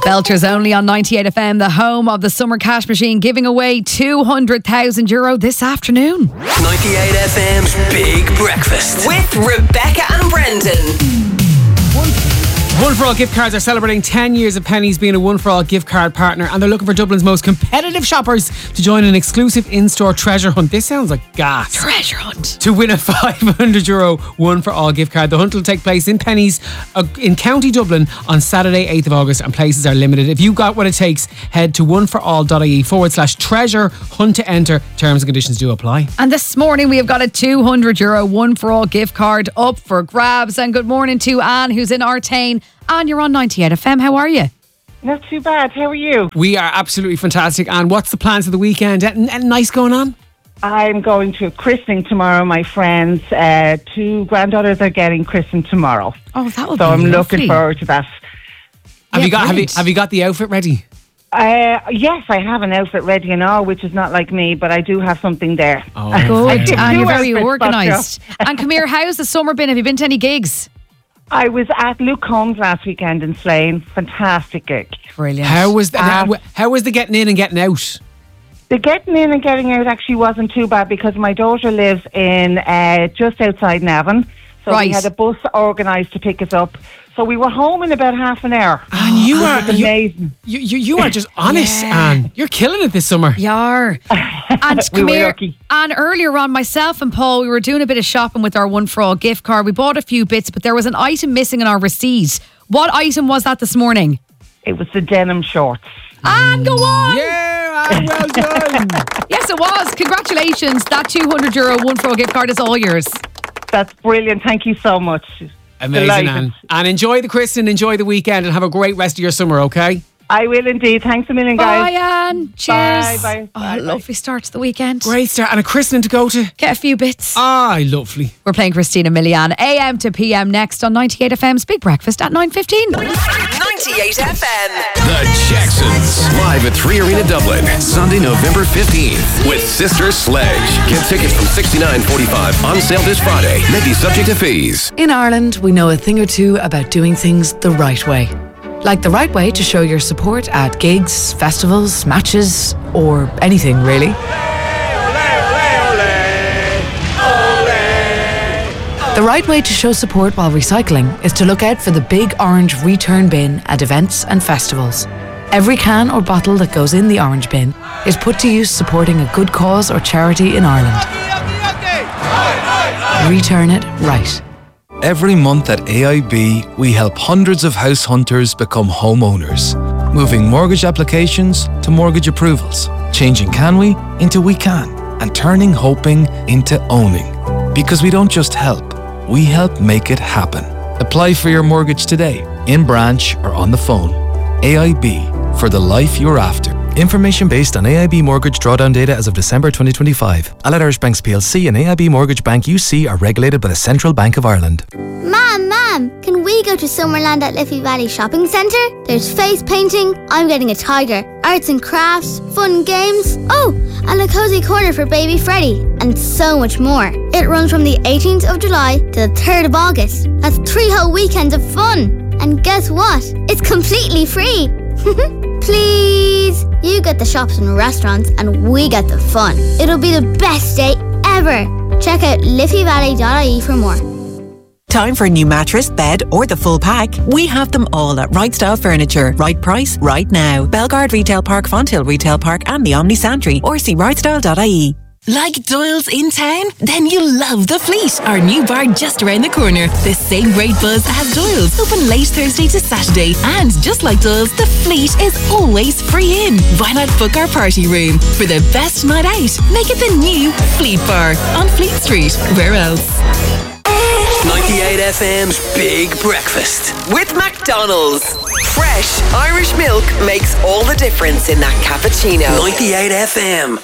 Belters only on 98 FM, the home of the Summer Cash Machine, giving away €200,000 this afternoon. 98 FM's Big Breakfast with Rebecca and Brendan. One for All gift cards are celebrating 10 years of Penneys being a One for All gift card partner, and they're looking for Dublin's most competitive shoppers to join an exclusive in-store treasure hunt. This sounds like gas. Treasure hunt. To win a €500 One for All gift card. The hunt will take place in Penneys in County Dublin on Saturday 8th of August, and places are limited. If you've got what it takes, head to oneforall.ie/treasure hunt to enter. Terms and conditions do apply. And this morning we have got a €200 One for All gift card up for grabs. And good morning to Anne, who's in Artane. Anne, you're on 98 FM. How are you? Not too bad. How are you? We are absolutely fantastic. And what's the plans for the weekend? Anything nice going on? I'm going to a christening tomorrow, my friends. 2 granddaughters are getting christened tomorrow. Oh, that would be So I'm lovely. looking forward to that. Have you got the outfit ready? Yes, I have an outfit ready and all, which is not like me, but I do have something there. Oh, Good. And you're very outfits, organised. And come here, how's the summer been? Have you been to any gigs? I was at Luke Combs last weekend in Slane. Fantastic gig. Brilliant. How was the getting in and getting out? The getting in and getting out actually wasn't too bad because my daughter lives in just outside Navan. So Right. we had a bus organised to pick us up. So we were home in about half an hour. And you are amazing. You are just honest, Yeah. Anne. You're killing it this summer. Yar. And We come were here. lucky. And earlier on, myself and Paul, we were doing a bit of shopping with our One for All gift card. We bought a few bits, but there was an item missing in our receipt. What item was that this morning? It was the denim shorts. And go on. Yeah, Anne, well done. Yes, it was. Congratulations. That €200 One for All gift card is all yours. That's brilliant. Thank you so much. Amazing, Delighted. Anne. And enjoy the christening, enjoy the weekend, and have a great rest of your summer, okay? I will indeed. Thanks a million, Bye, guys. Anne. Cheers. Bye. Oh, Bye. lovely start to the weekend. Great start. And a christening to go to. Get a few bits. Ah, lovely. We're playing Christina Milian. AM to PM next on 98 FM's Big Breakfast at 9:15. 98 FM. The Jacksons. Live at 3 Arena Dublin, Sunday, November 15th, with Sister Sledge. Get tickets from $69.45. On sale this Friday. May be subject to fees. In Ireland, we know a thing or two about doing things the right way. Like the right way to show your support at gigs, festivals, matches, or anything really. The right way to show support while recycling is to look out for the big orange return bin at events and festivals. Every can or bottle that goes in the orange bin is put to use supporting a good cause or charity in Ireland. Return it right. Every month at AIB, we help hundreds of house hunters become homeowners, moving mortgage applications to mortgage approvals, changing can we into we can, and turning hoping into owning. Because we don't just help, we help make it happen. Apply for your mortgage today, in branch or on the phone. AIB, for the life you're after. Information based on AIB mortgage drawdown data as of December 2025. Allied Irish Banks PLC and AIB Mortgage Bank UC are regulated by the Central Bank of Ireland. Mom, can we go to Summerland at Liffey Valley Shopping Centre? There's face painting, I'm getting a tiger, arts and crafts, fun games, and a cozy corner for baby Freddie, and so much more. It runs from the 18th of July to the 3rd of August. That's 3 whole weekends of fun. And guess what? It's completely free. Please. You get the shops and restaurants and we get the fun. It'll be the best day ever. Check out liffeyvalley.ie for more. Time for a new mattress, bed, or the full pack? We have them all at Right Style Furniture. Right price, right now. Belgard Retail Park, Fonthill Retail Park, and the Omni Santry. Or see rightstyle.ie. Like Doyle's in town? Then you'll love The Fleet, our new bar just around the corner. The same great buzz as Doyle's, open late Thursday to Saturday. And just like Doyle's, The Fleet is always free in. Why not book our party room? For the best night out, make it the new Fleet Bar on Fleet Street. Where else? 98 FM's Big Breakfast. With McDonald's. Fresh Irish milk makes all the difference in that cappuccino. 98 FM.